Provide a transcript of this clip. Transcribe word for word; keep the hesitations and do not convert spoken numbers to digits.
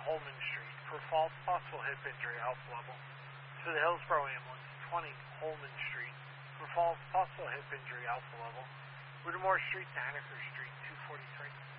Holman Street for false possible hip injury, Alpha Level. To the Hillsborough Ambulance, twenty Holman Street for false possible hip injury, Alpha Level. Whittemore Street to Henniker Street, two forty-three.